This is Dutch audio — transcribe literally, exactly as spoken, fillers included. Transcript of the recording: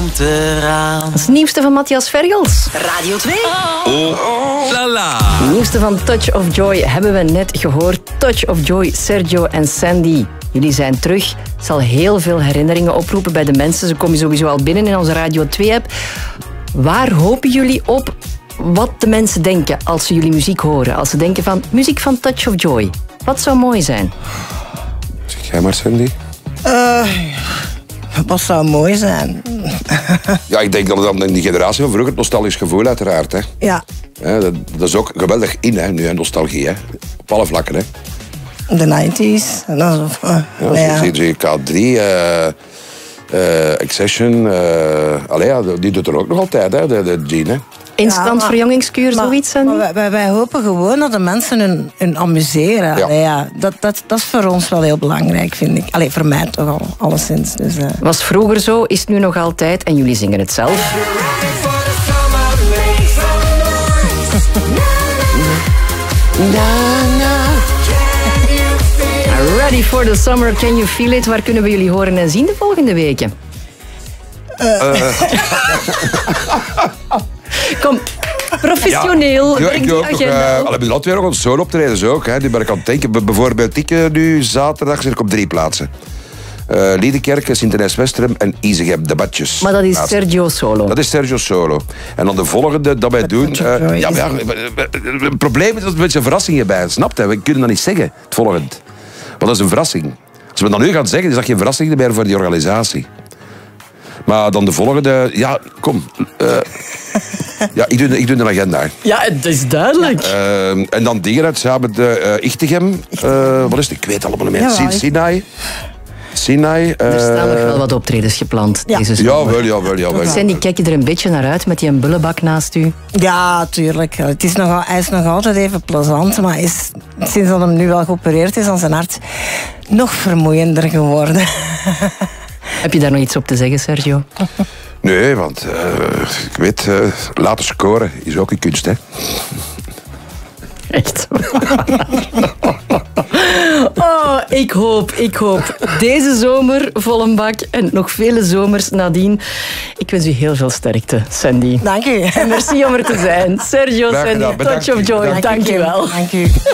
komt eraan. Dat is het nieuwste van Matthias Vergels. Radio twee. Oh, oh, la la. Het nieuwste van Touch of Joy hebben we net gehoord. Touch of Joy, Sergio en Sandy. Jullie zijn terug. Het zal heel veel herinneringen oproepen bij de mensen. Ze komen sowieso al binnen in onze Radio twee-app. Waar hopen jullie op wat de mensen denken als ze jullie muziek horen? Als ze denken van muziek van Touch of Joy. Wat zou mooi zijn? Zeg jij maar, Sandy. Uh, wat zou mooi zijn? Ja, ik denk dat het dan in die generatie van vroeger het nostalgisch gevoel uiteraard. Hè. Ja. Ja, dat, dat is ook geweldig in, hè, nu, hè, nostalgie. Hè. Op alle vlakken. Hè. De negentig. Uh, ja, ja. Zie, zie je K drie, uh, uh, Accession. Uh, allee, ja, die doet er ook nog altijd, hè, de, de Jean. Hè. Instant ja, verjongingskuur, zoiets? Maar wij, wij, wij hopen gewoon dat de mensen hun, hun amuseren. Ja. Allee, ja, dat, dat, dat is voor ons wel heel belangrijk, vind ik. Allee, voor mij toch al, alleszins. Dus, uh. Was vroeger zo, is het nu nog altijd. En jullie zingen het zelf. Ready for the summer, can you feel it? Waar kunnen we jullie horen en zien de volgende weken? Uh. Uh. Kom, professioneel. Ja, ik doe ook nog... Uh, we hebben weer nog een solo optredens ook. Hè. Die ben ik aan het denken. Bijvoorbeeld ik uh, nu zaterdag zit ik op drie plaatsen. Uh, Liedekerke, Sint-Ernest-Westerum en Isegem, de Badjes. Maar dat is Sergio solo. Dat is Sergio solo. En dan de volgende dat wij doen... Uh, ja, ja, het probleem is dat er een beetje een verrassing bij. Snap je? We kunnen dat niet zeggen, het volgende. Want dat is een verrassing. Als we dat nu gaan zeggen, is dat geen verrassing meer voor die organisatie. Maar dan de volgende... Ja, kom. Uh, ja, ik doe, ik doe een agenda. Ja, het is duidelijk. Uh, en dan dingen uit samen de uh, Ichtegem. Uh, wat is het? Ik weet allemaal niet meer. Ja, Sinai. Sinai. Uh, er staan nog wel wat optredens gepland ja. deze zomer. Jawel, jawel, jawel. Sandy, kijk je er een beetje naar uit met die bullebak naast u? Ja, tuurlijk. Het is nog, hij is nog altijd even plezant, maar is, sinds dat hem nu wel geopereerd is aan zijn hart, nog vermoeiender geworden. Heb je daar nog iets op te zeggen, Sergio? Nee, want uh, ik weet, uh, laten scoren is ook een kunst, hè. Echt. Oh, ik hoop, ik hoop. Deze zomer vol een bak en nog vele zomers nadien. Ik wens u heel veel sterkte, Sandy. Dank u. En merci om er te zijn. Sergio, Sandy, Touch of Joy. Dank u wel. Dank u.